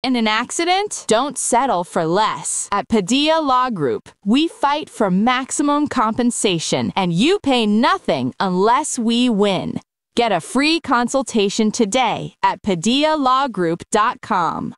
in an accident? Don't settle for less. At Padilla Law Group, we fight for maximum compensation, and you pay nothing unless we win. Get a free consultation today at PadillaLawGroup.com.